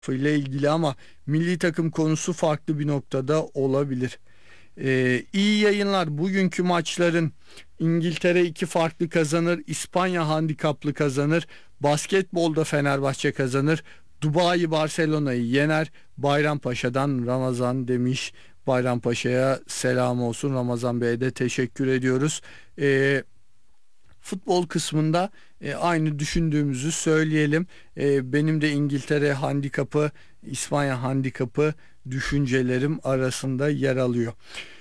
ile ilgili ama milli takım konusu farklı bir noktada olabilir. İyi yayınlar. Bugünkü maçların İngiltere 2 farklı kazanır, İspanya handikaplı kazanır, basketbolda Fenerbahçe kazanır, Dubai Barcelona'yı yener. Bayrampaşa'dan Ramazan demiş. Bayrampaşa'ya selam olsun. Ramazan Bey'e de teşekkür ediyoruz. Futbol kısmında aynı düşündüğümüzü söyleyelim. Benim de İngiltere handikapı, İspanya handikapı düşüncelerim arasında yer alıyor.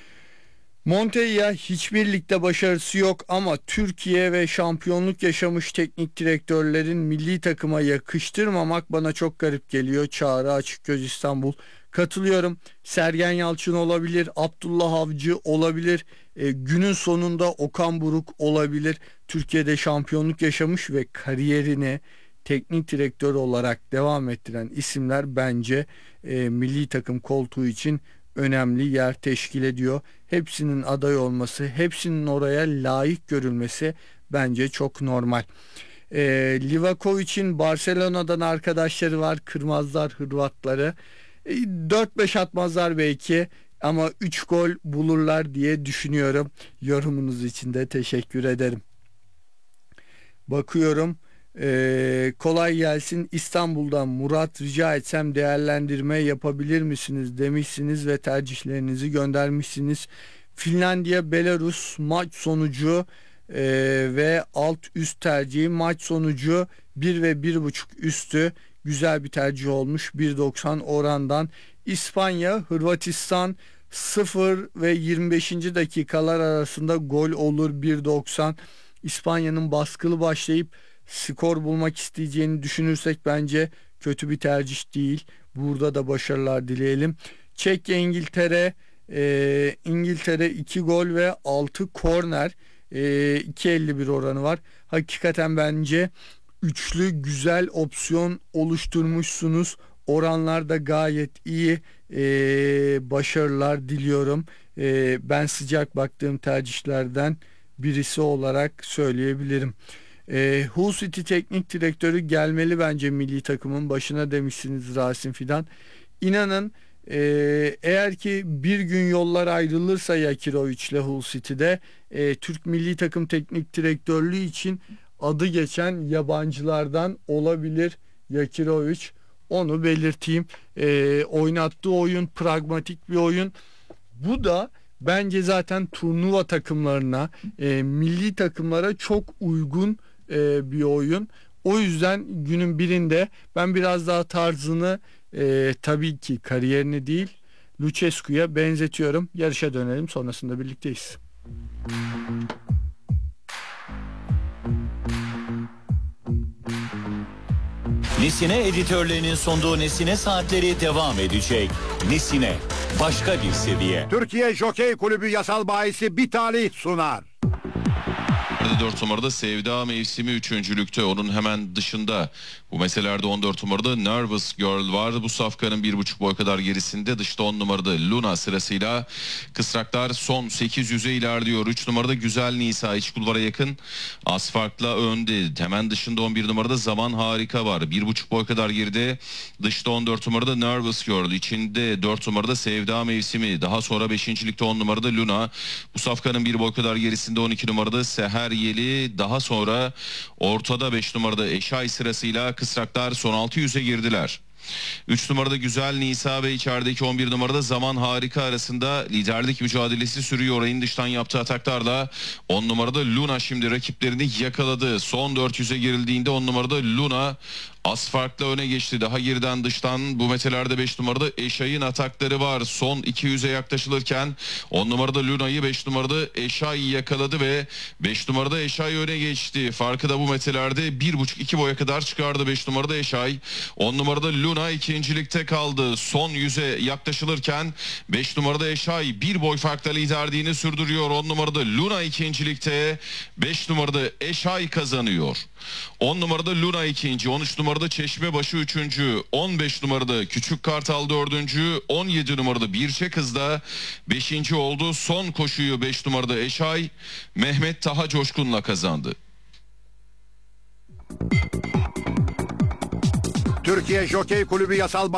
Montella hiçbir ligde başarısı yok ama Türkiye ve şampiyonluk yaşamış teknik direktörlerin milli takıma yakıştırmamak bana çok garip geliyor. Çağrı Açıkgöz, İstanbul. Katılıyorum. Sergen Yalçın olabilir, Abdullah Avcı olabilir, günün sonunda Okan Buruk olabilir. Türkiye'de şampiyonluk yaşamış ve kariyerini teknik direktör olarak devam ettiren isimler bence milli takım koltuğu için önemli yer teşkil ediyor. Hepsinin aday olması, hepsinin oraya layık görülmesi bence çok normal. Livakovic'in Barcelona'dan arkadaşları var, kırmazlar Hırvatları. 4-5 atmazlar belki ama 3 gol bulurlar diye düşünüyorum. Yorumunuz için de teşekkür ederim. Bakıyorum. Kolay gelsin. İstanbul'dan Murat, rica etsem değerlendirme yapabilir misiniz demişsiniz ve tercihlerinizi göndermişsiniz. Finlandiya Belarus maç sonucu ve alt üst tercihi, maç sonucu 1 ve 1.5 üstü güzel bir tercih olmuş 1.90 orandan. İspanya Hırvatistan 0 ve 25. dakikalar arasında gol olur 1.90. İspanya'nın baskılı başlayıp skor bulmak isteyeceğini düşünürsek bence kötü bir tercih değil. Burada da başarılar dileyelim. Çekya İngiltere, İngiltere 2 gol ve 6 korner, 2.51 oranı var. Hakikaten bence üçlü güzel opsiyon oluşturmuşsunuz. Oranlar da gayet iyi. Başarılar diliyorum. Ben sıcak baktığım tercihlerden birisi olarak söyleyebilirim. Hull City teknik direktörü gelmeli bence milli takımın başına demişsiniz Rasim Fidan. İnanın eğer ki bir gün yollar ayrılırsa Yakirovic ile Hull City'de Türk milli takım teknik direktörlüğü için adı geçen yabancılardan olabilir Yakirovic. Onu belirteyim. Oynattığı oyun pragmatik bir oyun. Bu da bence zaten turnuva takımlarına, milli takımlara çok uygun bir oyun. O yüzden günün birinde ben biraz daha tarzını, tabii ki kariyerini değil, Lucescu'ya benzetiyorum. Yarışa dönelim, sonrasında birlikteyiz. Nesine editörlerinin sunduğu Nesine Saatleri devam edecek. Nesine, başka bir seviye. Türkiye Jokey Kulübü yasal bahisi bir talih sunar. 4 numarada Sevda mevsimi 3.lükte, onun hemen dışında bu meselelerde 14 numarada Nervous Girl var. Bu safkanın 1.5 boy kadar gerisinde, dışta 10 numarada Luna sırasıyla. Kısraklar son 800'e ilerliyor. 3 numarada Güzel Nisa iç kulvara yakın, az farkla önde. Hemen dışında 11 numarada Zaman Harika var. 1.5 boy kadar geride, dışta 14 numarada Nervous Girl, içinde 4 numarada Sevda mevsimi. Daha sonra 5. ligde 10 numarada Luna. Bu safkanın 1 boy kadar gerisinde 12 numarada Seher Yeli. Daha sonra ortada 5 numarada Eşay sırasıyla. Kısraklar son 600'e girdiler. 3 numarada Güzel Nisa ve içerideki 11 numarada Zaman Harika arasında liderlik mücadelesi sürüyor. Ayın dıştan yaptığı ataklarla 10 numarada Luna şimdi rakiplerini yakaladı. Son 400'e girildiğinde 10 numarada Luna az farkla öne geçti. Daha geriden dıştan bu metelerde 5 numarada Eşay'ın atakları var. Son 200'e yaklaşılırken 10 numarada Luna'yı 5 numarada Eşay yakaladı ve 5 numarada Eşay öne geçti. Farkı da bu metelerde 1.5-2 boya kadar çıkardı 5 numarada Eşay. 10 numarada Luna ikincilikte kaldı. Son 100'e yaklaşılırken 5 numarada Eşay 1 boy farkla liderliğini sürdürüyor. 10 numarada Luna ikincilikte, 5 numarada Eşay kazanıyor. 10 numarada Luna ikinci, 13 numarada Çeşmebaşı üçüncü, 15 numarada Küçük Kartal dördüncü, 17 numarada Birçek Hız'da 5. oldu. Son koşuyu 5 numarada Eşay Mehmet Taha Coşkun'la kazandı. Türkiye Jokey Kulübü yasal